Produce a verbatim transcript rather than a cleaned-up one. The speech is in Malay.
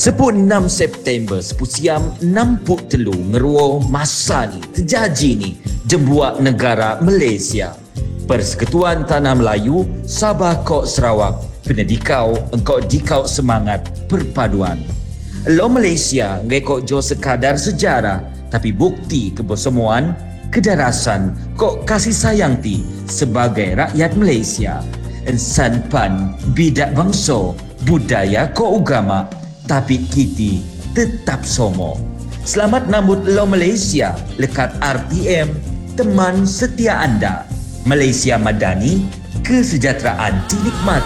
Sepuluh enam September sepusiam enam puluh telu ngeruo masa ni terjadi ni jembuak negara Malaysia. Persekutuan Tanah Melayu Sabah Kok Sarawak penedikau engkau dikau semangat perpaduan. Lo Malaysia ngekok jo sekadar sejarah tapi bukti kebersamaan kedarasan kok kasih sayang ti sebagai rakyat Malaysia. Ensan pan bidak bangsa budaya ko agama tapi kiti tetap somo. Selamat nambut lo Malaysia lekat R T M teman setia anda. Malaysia Madani, kesejahteraan dinikmati.